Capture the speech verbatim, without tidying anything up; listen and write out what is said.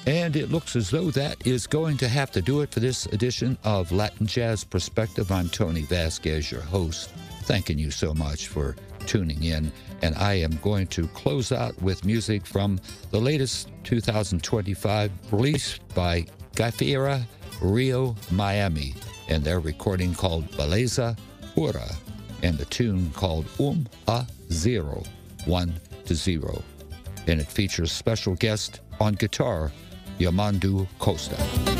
And it looks as though that is going to have to do it for this edition of Latin Jazz Perspective. I'm Tony Vasquez, your host, thanking you so much for tuning in. And I am going to close out with music from the latest two thousand twenty-five release by Gafira Rio Miami, and their recording called Beleza Pura, and the tune called Um A Zero, One to Zero. And it features special guest on guitar, Yamandu Costa.